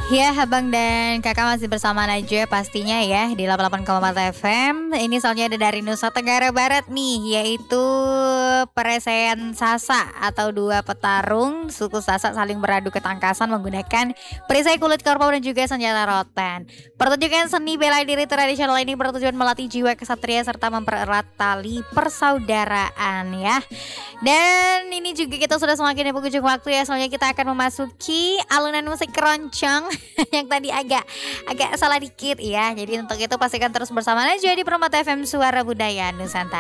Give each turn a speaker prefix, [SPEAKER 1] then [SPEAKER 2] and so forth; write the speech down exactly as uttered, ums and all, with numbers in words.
[SPEAKER 1] Ya, abang dan kakak masih bersama Najwa pastinya ya di delapan puluh delapan koma empat F M. Ini soalnya ada dari Nusa Tenggara Barat nih, yaitu Peresen Sasa atau dua petarung suku Sasak saling beradu ketangkasan menggunakan perisai kulit kerbau dan juga senjata rotan. Pertunjukan seni bela diri tradisional ini bertujuan melatih jiwa kesatria serta mempererat tali persaudaraan ya. Dan ini juga kita sudah semakin di penghujung waktu ya, soalnya kita akan memasuki alunan musik keroncong yang tadi agak agak salah dikit ya. Jadi untuk itu pastikan terus bersama Najwa di Permata F M Suara Budaya Nusantara.